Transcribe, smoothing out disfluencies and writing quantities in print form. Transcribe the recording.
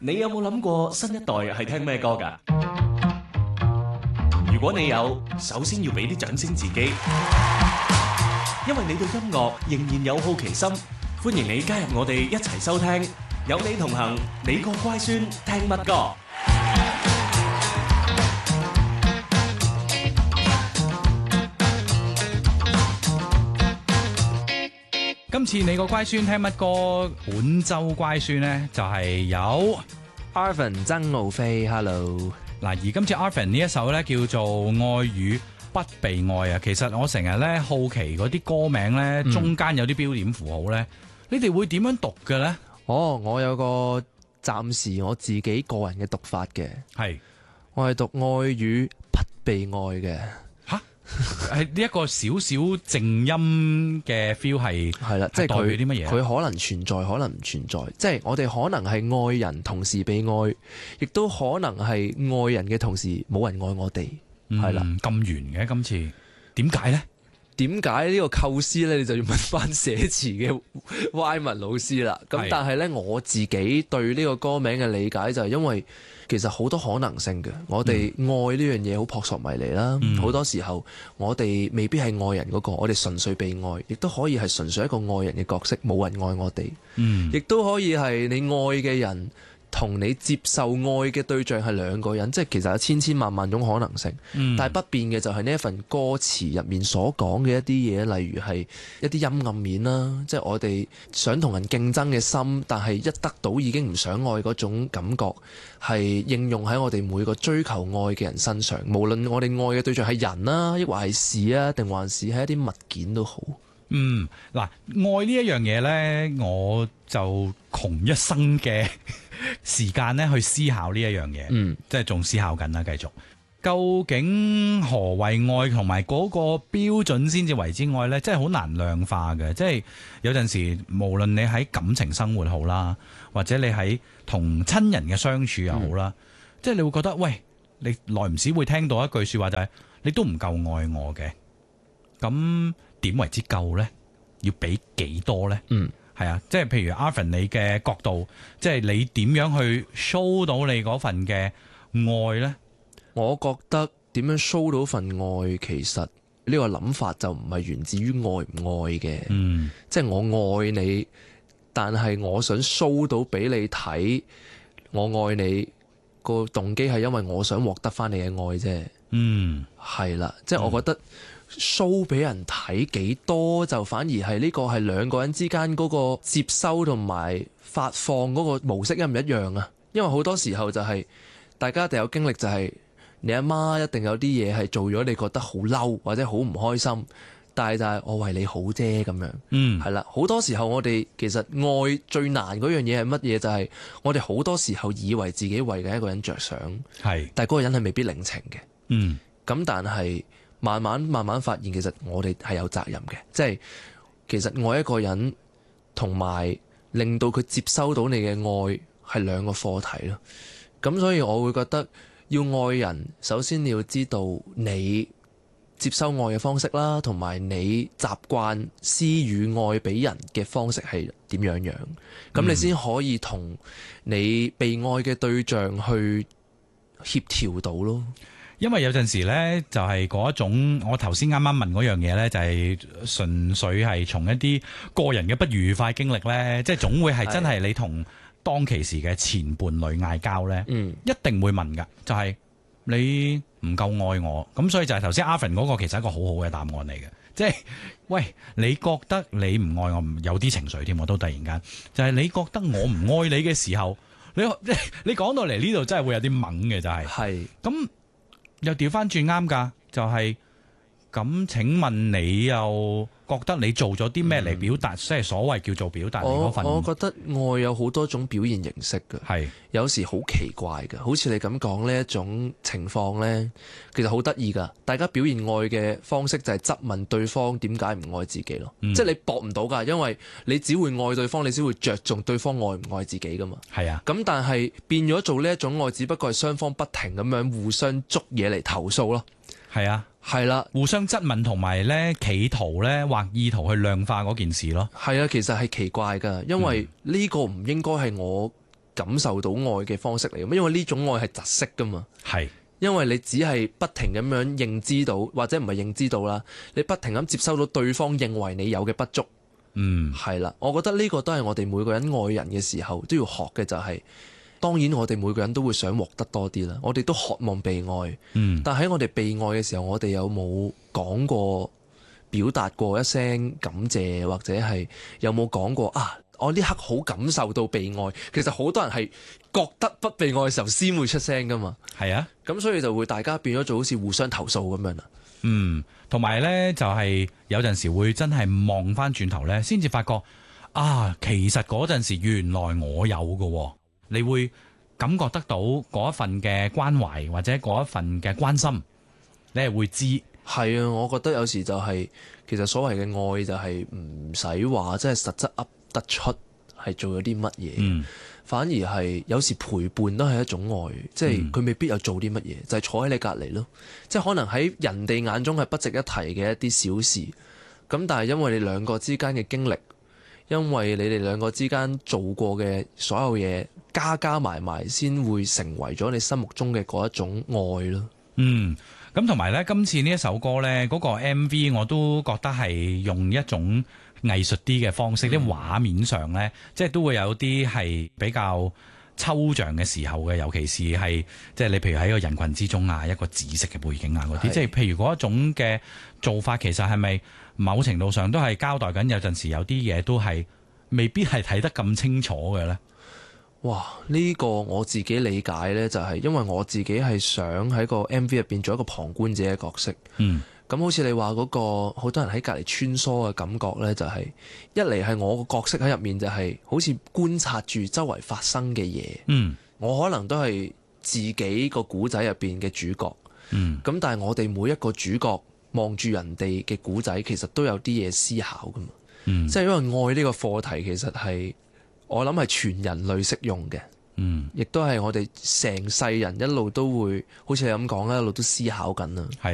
你有冇諗過新一代係聽咩歌㗎？如果你有，首先要俾啲掌聲自己，因為你對音樂仍然有好奇心。歡迎你加入我哋一齊收聽，有你同行，你個乖孫聽乜歌？ 今次你個乖孫聽乜歌？本周乖孫呢就係有 Arvin 曾傲飛 ，Hello。 嗱，而今次 Arvin 呢一首呢叫做《愛與不被愛》啊。其實我成日呢好奇嗰啲歌名呢，中間有啲標點符號呢，你哋會點樣讀嘅呢？ 我有個暫時我自己個人嘅讀法嘅， 係我係讀愛與不被愛嘅。 係呢一個少少靜音嘅 feel 係啦，即係代表啲乜嘢？ 佢可能存在，可能唔存在。即係我哋可能係愛人同時被愛，亦都可能係愛人嘅同時冇人愛我哋。係啦， 咁圓嘅今次，點解呢？ 點解呢個構思呢？你就要問翻寫詞嘅 Y 文老師啦。咁但係呢，我自己對呢個歌名嘅理解就係因為其實好多可能性嘅。我哋愛呢樣嘢好撲朔迷離啦。好多時候我哋未必係愛人嗰個，我哋純粹被愛，亦都可以係純粹一個愛人嘅角色，冇人愛我哋。亦都可以係你愛嘅人同你接受愛嘅對象係兩個人，即係其實有千千萬萬種可能性。但係不變嘅就係呢一份歌詞入面所講嘅一啲嘢，例如係一啲陰暗面啦，即係我哋想同人競爭嘅心，但係一得到已經唔想愛嗰種感覺，係應用喺我哋每個追求愛嘅人身上。無論我哋愛嘅對象係人啦，抑或係事啊，定還是係一啲物件都好。 嗱，愛呢一樣嘢呢，我就窮一生嘅時間咧去思考呢一樣嘢，即係仲思考緊啦。繼續，究竟何為愛同埋嗰個標準先至為之愛呢？真係好難量化嘅。即係有陣時，無論你喺感情生活好啦，或者你喺同親人嘅相處又好啦，即係你會覺得，喂，你耐唔時會聽到一句說話就係，你都唔夠愛我嘅，咁點為之夠呢？要俾幾多呢？係啊，即係譬如 Arvin 你嘅角度，即係你點樣去 show 到你嗰份嘅愛呢？ 我覺得點樣 show 到份愛，其實呢個諗法就唔係源自於愛唔愛嘅。即係我愛你，但係我想 show 到俾你睇，我愛你個動機係因為我想獲得翻你嘅愛啫。係啦，即係我覺得show 俾人睇幾多，就反而係呢個係兩個人之間嗰個接收同埋發放嗰個模式一唔一樣啊？因為好多時候就係大家一定有經歷，就係你阿媽一定有啲嘢係做咗你覺得好嬲或者好唔開心，但係就係我為你好啫咁樣。係啦，好多時候我哋其實愛最難嗰樣嘢係乜嘢？就係我哋好多時候以為自己為緊一個人着想，但係嗰個人係未必領情嘅。咁但係慢慢發現，其實我哋係有責任嘅，即係其實愛一個人同埋令到佢接收到你嘅愛係兩個課題咯。咁所以我會覺得要愛人，首先你要知道你接收愛嘅方式啦，同埋你習慣施予愛俾人嘅方式係點樣，咁你先可以同你被愛嘅對象去協調到咯。 因為有陣時呢，就係嗰一種，我頭先啱啱問嗰樣嘢呢，就係純粹係從一啲個人嘅不愉快經歷呢，即係總會係真係你同當其時嘅前伴侶嗌交呢，一定會問㗎，就係你唔夠愛我，咁所以就係頭先 Arvin 嗰個其實係一個好好嘅答案嚟嘅，即係喂，你覺得你唔愛我，有啲情緒添，我都突然間就係你覺得我唔愛你嘅時候，你講到嚟呢度真係會有啲懵嘅，就係咁。又調翻轉啱㗎，就係咁。請問你又覺得你做咗啲咩嚟表達，即係所謂叫做表達你嗰份？ 我覺得愛有好多種表現形式嘅，有時好奇怪嘅，好似你咁講呢一種情況呢，其實好得意㗎。大家表現愛嘅方式就係質問對方點解唔愛自己咯，即係你駁唔到㗎，因為你只會愛對方，你先會着重對方愛唔愛自己㗎嘛。咁但係變咗做呢一種愛，只不過係雙方不停咁樣互相捉嘢嚟投訴咯。係啦， 互相質問同埋咧企圖咧或意圖去量化嗰件事咯。 係啊，其實係奇怪㗎，因為呢個唔應該係我感受到愛嘅方式嚟嘅，因為呢種愛係窒息噶嘛。 係， 因為你只係不停咁樣認知到，或者唔係認知到啦，你不停咁接收到對方認為你有嘅不足。係啦，我覺得呢個都係我哋每個人愛人嘅時候都要學嘅，就係當然我哋每個人都會想獲得多啲啦，我哋都渴望被愛。但喺我哋被愛嘅時候，我哋有冇講過、表達過一聲感謝，或者係有冇講過啊？我呢刻好感受到被愛。其實好多人係覺得不被愛嘅時候先會出聲噶嘛。 係啊， 咁所以就會大家變咗做好似互相投訴咁樣啦。 同埋呢，就係有陣時會真係望翻轉頭呢，先至發覺啊，其實嗰陣時原來我有嘅，你會感覺得到嗰一份嘅關懷或者嗰一份嘅關心，你係會知。 係啊，我覺得有時就係其實所謂嘅愛就係唔使話真係實質噏得出係做咗啲乜嘢，反而係有時陪伴都係一種愛，即係佢未必有做啲乜嘢，就係坐喺你隔離咯。即係可能喺人哋眼中係不值一提嘅一啲小事，咁但係因為你兩個之間嘅經歷，因為你哋兩個之間做過嘅所有嘢，加埋先會成為咗你心目中嘅嗰一種愛咯。 咁同埋呢，今次呢一首歌呢，嗰個 MV 我都覺得係用一種藝術啲嘅方式，啲畫面上呢，即係都會有啲係比較抽象嘅時候嘅，尤其是係即係你譬如喺個人群之中啊，一個紫色嘅背景啊嗰啲，即係譬如嗰一種嘅做法，其實係咪某程度上都係交代緊有陣時有啲嘢都係未必係睇得咁清楚嘅呢？ 哇！呢個我自己理解呢，就係因為我自己係想喺個 MV 入邊做一個旁觀者嘅角色。咁好似你話嗰個好多人喺隔離穿梭嘅感覺呢，就係一嚟係我個角色喺入面就係好似觀察住周圍發生嘅嘢。我可能都係自己個古仔入邊嘅主角。咁但係我哋每一個主角望住人哋嘅古仔，其實都有啲嘢思考噶嘛。即係因為愛呢個課題其實係我諗係全人類適用嘅。亦都係我哋成世人一路都會好似你咁講啦，一路都思考緊啦。